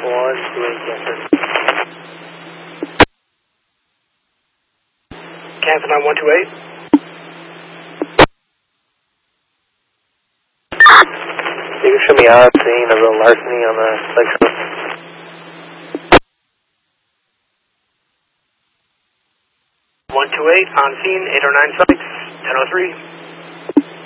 Cancer. Cancer 9128. You can show me on scene of the larceny on the lakeshore. 128 on scene, 809 sites, 1003.